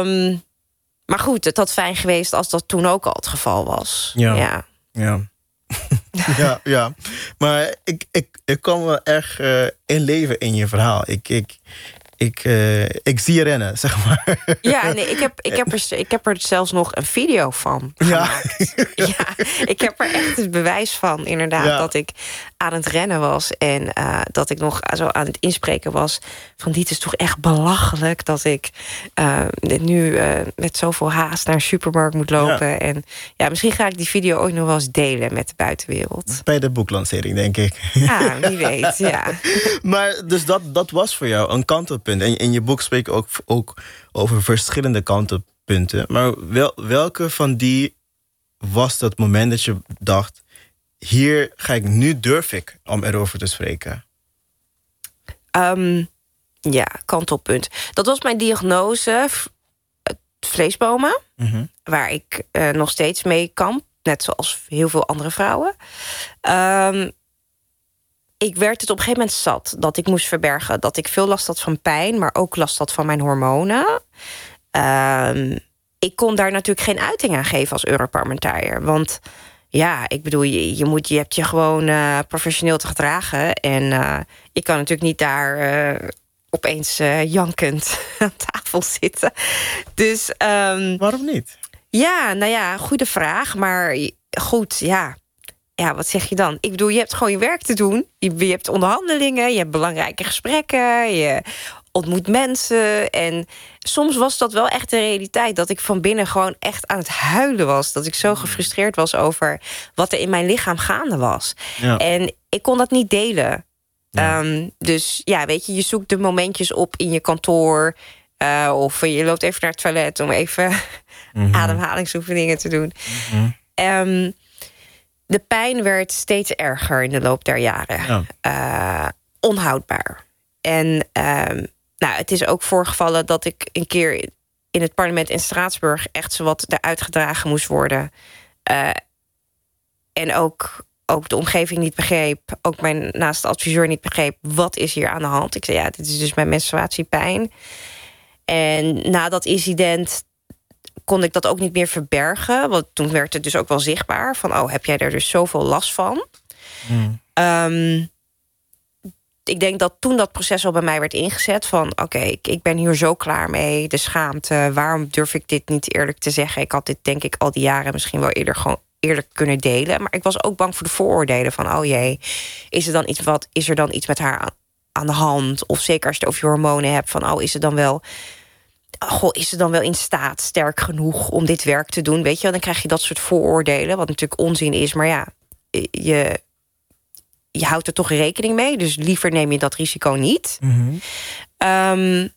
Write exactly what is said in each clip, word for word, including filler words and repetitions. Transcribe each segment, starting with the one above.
Um, maar goed, het had fijn geweest als dat toen ook al het geval was. Ja, ja. ja. ja, ja. Maar ik, ik, ik kan wel erg uh, inleven in je verhaal. Ik, ik, ik, uh, ik zie je rennen, zeg maar. Ja, nee, ik heb, ik, heb er, ik heb er zelfs nog een video van gemaakt. Ja, ja ik heb er echt het bewijs van, inderdaad, ja. dat ik aan het rennen was. En uh, dat ik nog zo aan het inspreken was van dit is toch echt belachelijk dat ik uh, nu uh, met zoveel haast naar een supermarkt moet lopen. Ja. En ja, misschien ga ik die video ook nog wel eens delen met de buitenwereld. Bij de boeklancering, denk ik. Ja, wie weet, ja. Maar dus dat, dat was voor jou een kantelpunt. En in je boek spreek je ook, ook over verschillende kantelpunten. Maar wel, welke van die was dat moment dat je dacht, hier ga ik, nu durf ik om erover te spreken? Um, ja, kantelpunt. Dat was mijn diagnose, vleesbomen. Mm-hmm. Waar ik uh, nog steeds mee kamp. Net zoals heel veel andere vrouwen. Um, ik werd het op een gegeven moment zat dat ik moest verbergen. Dat ik veel last had van pijn, maar ook last had van mijn hormonen. Um, ik kon daar natuurlijk geen uiting aan geven als Europarlementariër. Want ja, ik bedoel, je, je, moet, je hebt je gewoon uh, professioneel te gedragen. En uh, ik kan natuurlijk niet daar uh, opeens uh, jankend aan tafel zitten. Dus, um, waarom niet? Ja, nou ja, goede vraag. Maar goed, ja. Ja, wat zeg je dan? Ik bedoel, je hebt gewoon je werk te doen. Je, je hebt onderhandelingen, je hebt belangrijke gesprekken. Je ontmoet mensen. En soms was dat wel echt de realiteit. Dat ik van binnen gewoon echt aan het huilen was. Dat ik zo gefrustreerd was over wat er in mijn lichaam gaande was. Ja. En ik kon dat niet delen. Ja. Um, dus ja, weet je, je zoekt de momentjes op in je kantoor. Uh, of je loopt even naar het toilet om even mm-hmm. ademhalingsoefeningen te doen. Mm-hmm. Um, de pijn werd steeds erger in de loop der jaren. Ja. Uh, onhoudbaar. En um, nou, het is ook voorgevallen dat ik een keer in het parlement in Straatsburg echt zowat eruit gedragen moest worden. Uh, en ook, ook de omgeving niet begreep. Ook mijn naaste adviseur niet begreep. Wat is hier aan de hand? Ik zei, ja, dit is dus mijn menstruatiepijn. En na dat incident kon ik dat ook niet meer verbergen. Want toen werd het dus ook wel zichtbaar. Van, oh, heb jij er dus zoveel last van? Mm. Um, ik denk dat toen dat proces al bij mij werd ingezet. Van, oké, okay, ik, ik ben hier zo klaar mee. De schaamte, waarom durf ik dit niet eerlijk te zeggen? Ik had dit denk ik al die jaren misschien wel eerder gewoon eerlijk kunnen delen. Maar ik was ook bang voor de vooroordelen. Van, oh jee, is er dan iets, wat, is er dan iets met haar aan, aan de hand? Of zeker als je het over je hormonen hebt. Van, oh, is het dan wel... Goh, is ze dan wel in staat, sterk genoeg om dit werk te doen? Weet je, dan krijg je dat soort vooroordelen, wat natuurlijk onzin is. Maar ja, je, je houdt er toch rekening mee. Dus liever neem je dat risico niet. Mm-hmm. Um,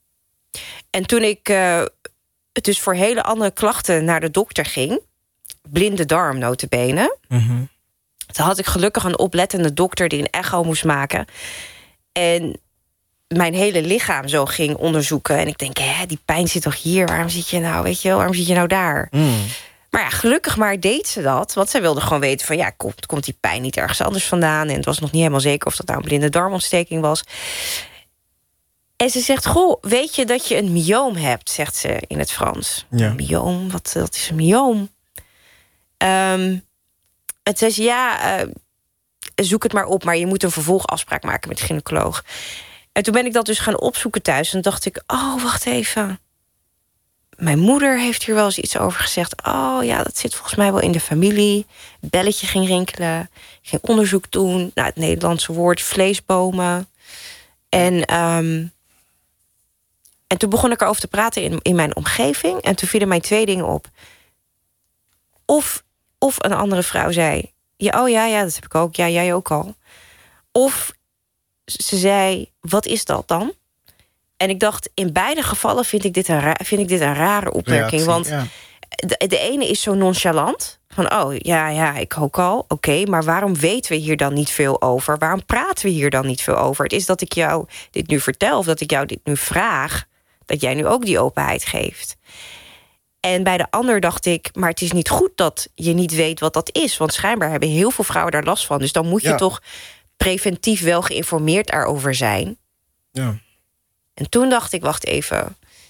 en toen ik uh, dus voor hele andere klachten naar de dokter ging, blinde darm nota bene, mm-hmm. toen had ik gelukkig een oplettende dokter die een echo moest maken. En mijn hele lichaam zo ging onderzoeken. En ik denk, hè, die pijn zit toch hier? Waarom zit je nou, weet je wel, waarom zit je nou daar? Mm. Maar ja, gelukkig maar deed ze dat. Want zij wilde gewoon weten van, ja, komt, komt die pijn niet ergens anders vandaan? En het was nog niet helemaal zeker of dat nou een blinde darmontsteking was. En ze zegt, goh, weet je dat je een myoom hebt? Zegt ze in het Frans. Ja. Een myoom? Wat, wat is een myoom? Um, het zei ze, ja, uh, zoek het maar op, maar je moet een vervolgafspraak maken met de gynaecoloog. En toen ben ik dat dus gaan opzoeken thuis. En dacht ik, oh, wacht even. Mijn moeder heeft hier wel eens iets over gezegd. Oh ja, dat zit volgens mij wel in de familie. Het belletje ging rinkelen. Ik ging onderzoek doen. Nou, het Nederlandse woord, vleesbomen. En, um, en toen begon ik erover te praten in, in mijn omgeving. En toen vielen mij twee dingen op. Of, of een andere vrouw zei, ja, oh ja, ja, dat heb ik ook. Ja, jij ook al. Of ze zei, wat is dat dan? En ik dacht, in beide gevallen vind ik dit een, ra- vind ik dit een rare opmerking. Reactie, want ja. de, de ene is zo nonchalant. Van, oh, ja, ja, ik ook al. Oké, okay, maar waarom weten we hier dan niet veel over? Waarom praten we hier dan niet veel over? Het is dat ik jou dit nu vertel, of dat ik jou dit nu vraag, dat jij nu ook die openheid geeft. En bij de ander dacht ik, maar het is niet goed dat je niet weet wat dat is. Want schijnbaar hebben heel veel vrouwen daar last van. Dus dan moet je ja. toch preventief wel geïnformeerd erover zijn. Ja. En toen dacht ik, wacht even.